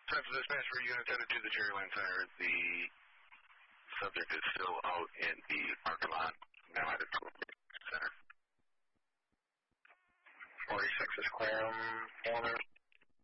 Central Dispatch for unit headed to the Cherryland Center. The subject is still out in the parking lot, now at the center. 46 is Clam Corner.